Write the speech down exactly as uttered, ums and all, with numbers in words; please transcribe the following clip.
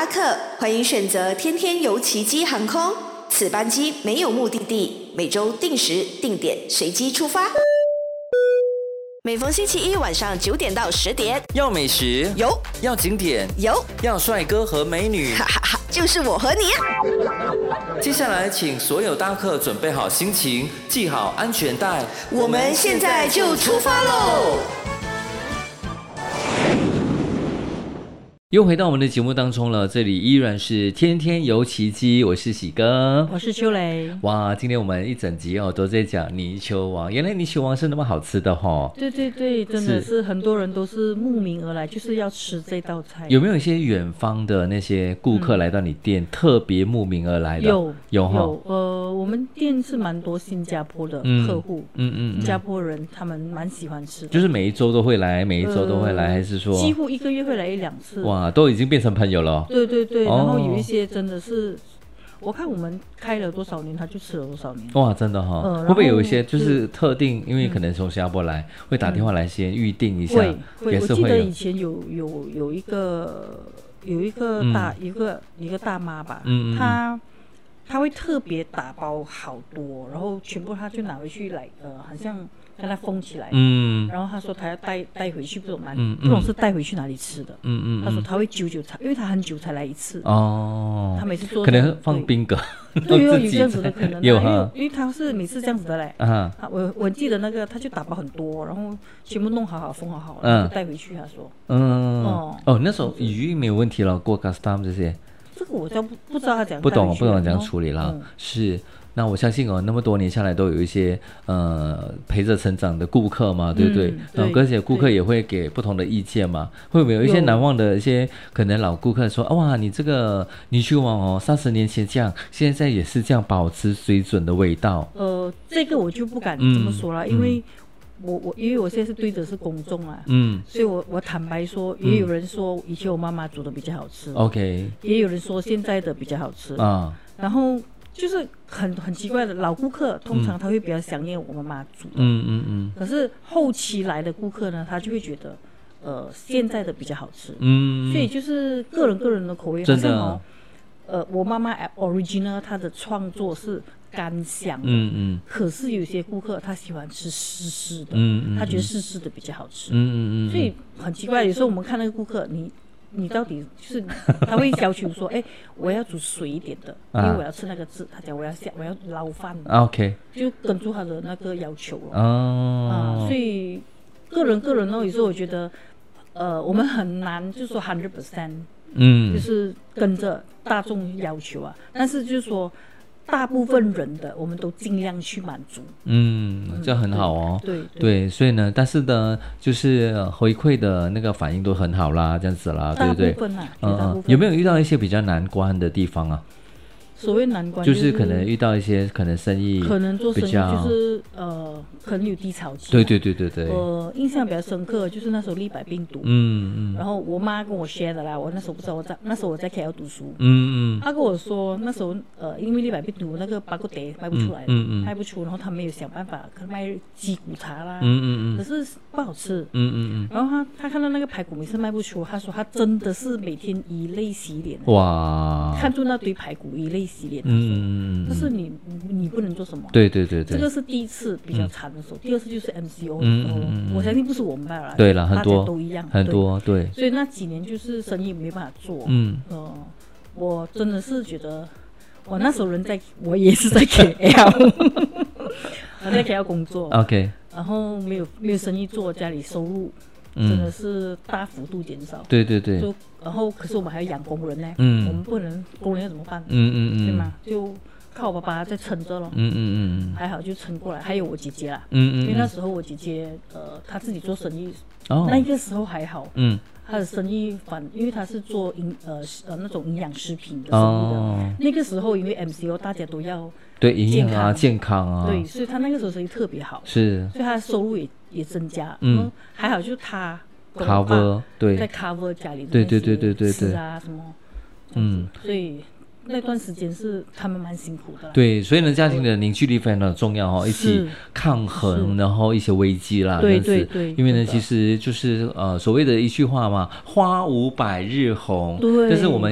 搭客，欢迎选择天天游奇迹航空。此班机没有目的地，每周定时定点随机出发。每逢星期一晚上九点到十点， 要美食有， 要景点有， 要帅哥和美女， 哈哈哈，就是我和你。 接下来，请所有搭客准备好心情，系好安全带， 我们现在就出发喽！ 又回到我们的节目当中了，这里依然是天天游奇迹，我是喜哥， 我是秋雷。 哇，今天我们一整集哦都在讲泥鳅王，原来泥鳅王是那么好吃的哦。 对对对，真的是很多人都是慕名而来，就是要吃这道菜。 有没有一些远方的那些顾客来到你店，嗯、特别慕名而来的？ 有有哈， 有呃，我们店是蛮多新加坡的客户，嗯 嗯, 嗯, 嗯，新加坡人他们蛮喜欢吃的， 就是每一周都会来，每一周都会来，呃、还是说几乎一个月会来一两次？ 哇，都已经变成朋友了、哦。 对对对，然后有一些真的是。哦，我看我们开了多少年，他就吃了多少年。 哇，真的哈、哦呃，会不会有一些就是特定，因为可能从新加坡来，嗯、会打电话来先预定一下？ 会会， 也是会。 我记得以前有有有一个有一个大、嗯、一个一个大妈吧，嗯嗯她她会特别打包好多，然后全部她就拿回去来，呃，好像让它封起来，嗯，然后她说她要带带回去，不懂哪里、嗯嗯，不懂是带回去哪里吃的，嗯嗯，她说她会久久才，因为她很久才来一次，哦，她每次做可能放冰格， 对，有有这样子的可能、啊， 有哈，因为她是每次这样子的嘞，啊，我我记得那个她就打包很多，然后全部弄好好封好好，然后就带回去，她说，嗯， 哦哦，那时候语音没有问题了，过 custom 这些。 这个我就不不知道他讲不懂不懂怎样处理了、嗯，是。那我相信哦，那么多年下来都有一些呃陪着成长的顾客嘛，对不对？嗯，而且顾客也会给不同的意见嘛，会不会有一些难忘的一些可能老顾客说，啊、哇，你这个泥鳅王哦，三十年前这样，现在也是这样保持水准的味道。 呃，这个我就不敢这么说了，嗯、因为。我我因为我现在是对的是公众啊，嗯，所以我我坦白说，也有人说以前我妈妈煮的比较好吃 ，OK， 也有人说现在的比较好吃啊，然后就是很很奇怪的老顾客，通常他会比较想念我妈妈煮的，嗯嗯嗯，可是后期来的顾客呢，他就会觉得，呃，现在的比较好吃，嗯，所以就是个人个人的口味，好像哦，呃，我妈妈 original 她的创作是。干香的，嗯嗯，可是有些顾客他喜欢吃湿湿的，嗯嗯，他觉得湿湿的比较好吃，嗯嗯嗯，所以很奇怪，有时候我们看那个顾客，你你到底就是他会要求说，哎，我要煮水一点的，因为我要吃那个字，他讲我要下我要捞饭 ，OK， 就跟住他的那个要求了，哦，啊，所以个人个人呢，有时候我觉得，呃，我们很难就说 hundred percent， 嗯，就是跟着大众要求啊，但是就是说。大部分人的我们都尽量去满足， 嗯，这很好哦。 对 对, 对，所以呢，但是呢，就是回馈的那个反应都很好啦，这样子啦，对不对？ 大部分啊， 嗯嗯，有没有遇到一些比较难关的地方啊？ 所谓难关、 就是，就是可能遇到一些可能生意可能做生意就是呃，可能有低潮期、啊。 对对对对对。 我、呃、印象比较深刻，就是那时候立百病毒。嗯嗯。然后我妈跟我 share 的啦，我那时候不知道我在那时候我在 K L 读书。嗯嗯。她跟我说那时候呃，因为立百病毒那个巴古德卖不出来的，嗯嗯卖不出，然后他没有想办法，可能卖鸡骨茶啦。嗯嗯嗯。可是不好吃。嗯嗯嗯。然后他他看到那个排骨每次卖不出，他说他真的是每天以泪洗脸。哇。看住那堆排骨以泪。洗脸，嗯，但是你你不能做什么？ 对对对对， 这个是第一次比较惨的时候，嗯、第二次就是 M C O 的时候、嗯，我相信不是我们罢了， 对了，很多大家都一样， 很多 对, 对， 所以那几年就是生意没办法做，嗯，呃，我真的是觉得，我那时候人在，我也是在 K L， 我在 K L 工作 ，OK， 然后没有没有生意做，家里收入。真的是大幅度减少， 对对对， 就然后可是我们还要养工人呢，嗯，我们不能工人要怎么办？嗯嗯嗯，对吗？就靠我爸爸在撑着咯，嗯嗯嗯，还好就撑过来。还有我姐姐啦，嗯嗯，因为那时候我姐姐呃她自己做生意，哦，那个时候还好，嗯，她的生意反因为她是做营呃呃那种营养食品的生意的，哦，那个时候因为 M C O 大家都要对营养啊健康啊， 对，所以她那个时候生意特别好， 是， 所以她的收入也。也增加，嗯，还好就是他 cover 对， 在 cover 家里的对对对对对对啊什么，嗯，所以那段时间是他们蛮辛苦的啦。 对，所以呢，家庭的凝聚力非常的重要哦，一起抗衡，然后一些危机啦， 对对对。 因为呢，其实就是呃所谓的一句话嘛，花无百日红， 对， 但是我们。